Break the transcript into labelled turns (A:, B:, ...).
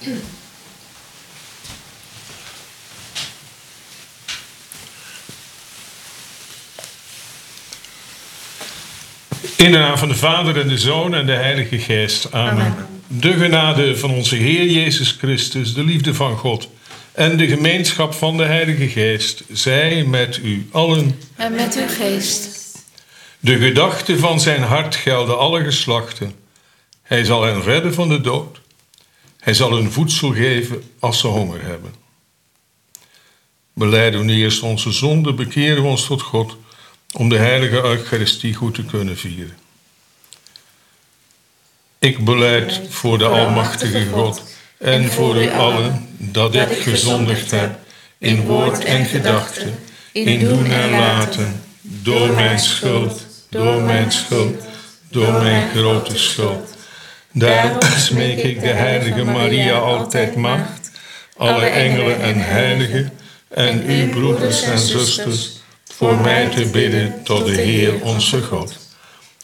A: In de naam van de Vader en de Zoon en de Heilige Geest. Amen. De genade van onze Heer Jezus Christus, de liefde van God en de gemeenschap van de Heilige Geest, zij met u allen.
B: En met uw geest.
A: De gedachten van zijn hart gelden alle geslachten. Hij zal hen redden van de dood. Hij zal hun voedsel geven als ze honger hebben. Belijden we eerst onze zonde, bekeren we ons tot God, om de heilige Eucharistie goed te kunnen vieren. Ik belijd voor de Almachtige God en voor u allen dat ik gezondigd heb in woord en gedachte, in doen en laten, door mijn schuld, door mijn grote schuld. Daarom smeek ik de heilige Maria altijd maagd, alle engelen en heiligen en u broeders en zusters, voor mij te bidden tot de Heer onze God.